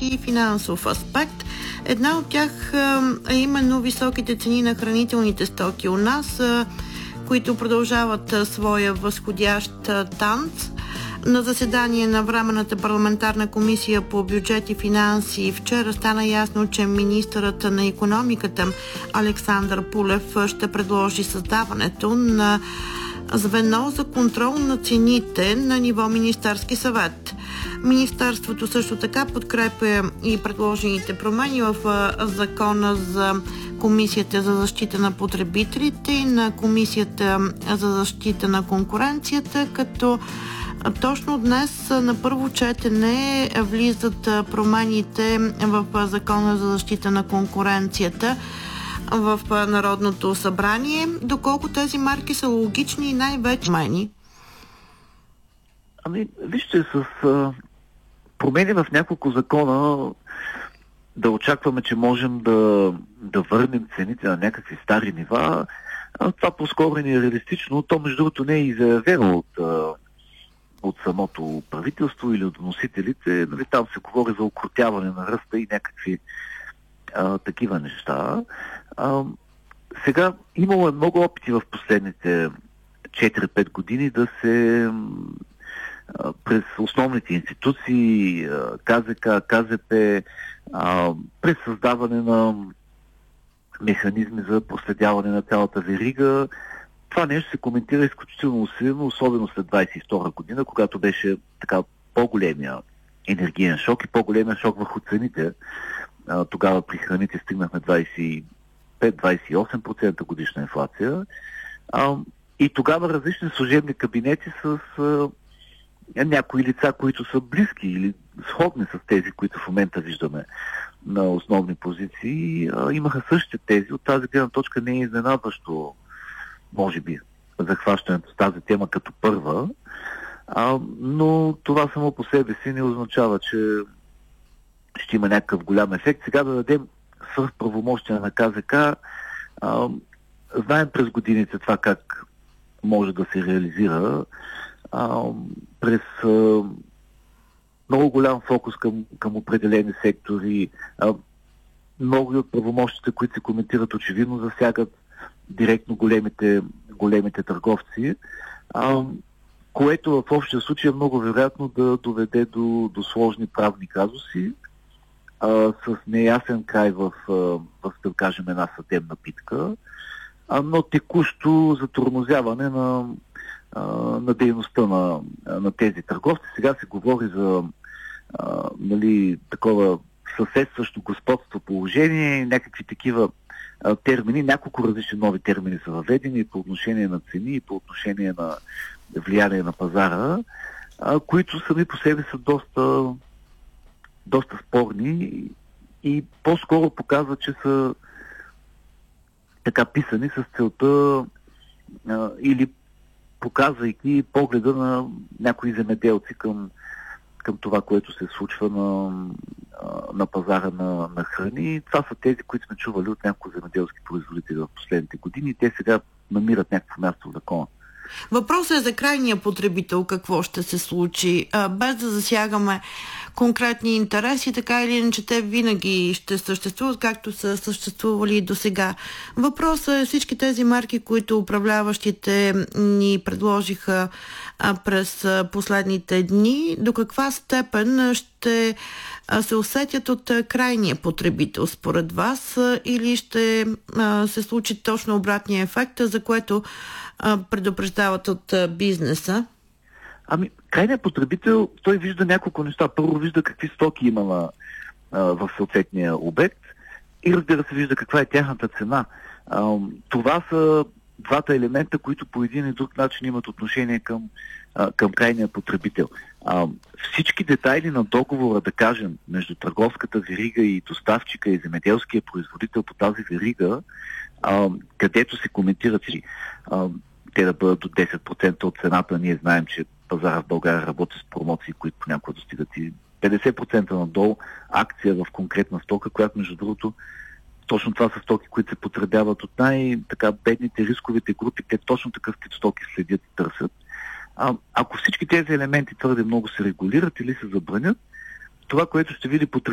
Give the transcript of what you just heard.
и финансов аспект. Една от тях е именно високите цени на хранителните стоки у нас, които продължават своя възходящ танц. На заседание на Временната парламентарна комисия по бюджет и финанси вчера стана ясно, че министърът на икономиката Александър Пулев ще предложи създаването на звено за контрол на цените на ниво Министерски съвет. Министерството също така подкрепя и предложените промени в Закона за Комисията за защита на потребителите и на Комисията за защита на конкуренцията, като точно днес на първо четене влизат промените в Закона за защита на конкуренцията в Народното събрание. Доколко тези марки са логични и най-вече промени? Вижте, с промени в няколко закона да очакваме, че можем да върнем цените на някакви стари нива, това по-скоро не е реалистично. То, между другото, не е и заявено от самото правителство или от вносителите. Там се говори за укротяване на ръста и някакви такива неща. Сега имало много опити в последните 4-5 години да се през основните институции, КЗК, КЗП, през създаване на механизми за проследяване на цялата верига. Това нещо се коментира изключително усилено, особено след 22 година, когато беше така по-големия енергиен шок и по-големия шок върху цените. Тогава при храните стигнахме 25-28% годишна инфлация. И тогава различни служебни кабинети с някои лица, които са близки или сходни с тези, които в момента виждаме на основни позиции, имаха същите тези. От тази гледна точка не е изненадващо, може би, захващането с тази тема като първа, но това само по себе си не означава, че ще има някакъв голям ефект. Сега да дадем свръхправомощия на КЗК, знаем през годините това как може да се реализира, през много голям фокус към определени сектори. Много от правомощите, които се коментират, очевидно засягат директно големите търговци, което в общия случай е много вероятно да доведе до сложни правни казуси с неясен край в да кажем, една съдебна битка, но текущо затормозяване на дейността на тези търговци. Сега се говори за такова съседстващо господство положение, някакви такива термини, няколко различни нови термини са въведени по отношение на цени и по отношение на влияние на пазара, които сами по себе са доста спорни и по-скоро показват, че са така писани с целта или показвайки погледа на някои земеделци към това, което се случва на пазара на храни. Това са тези, които сме чували от някои земеделски производители в последните години и те сега намират някакво място в закона. Въпросът е за крайния потребител какво ще се случи. Без да засягаме конкретни интереси, така или иначе те винаги ще съществуват, както са съществували и до сега. Въпросът е всички тези марки, които управляващите ни предложиха през последните дни, до каква степен ще се усетят от крайния потребител според вас или ще се случи точно обратния ефект, за което предупреждават от бизнеса? Крайният потребител, той вижда няколко неща. Първо вижда какви стоки има в съответния обект и разбира се вижда каква е тяхната цена. Това са двата елемента, които по един и друг начин имат отношение към крайния потребител. Всички детайли на договора, да кажем, между търговската верига и доставчика и земеделския производител по тази верига, където се коментират те да бъдат до 10% от цената. Ние знаем, че пазара в България работи с промоции, които понякога достигат и 50% надолу акция в конкретна стока, която между другото точно това са стоки, които се потребяват от бедните, рисковите групи. Те точно такъв тип стоки следят и търсят. Ако всички тези елементи твърде много се регулират или се забранят, това, което ще види потребителят,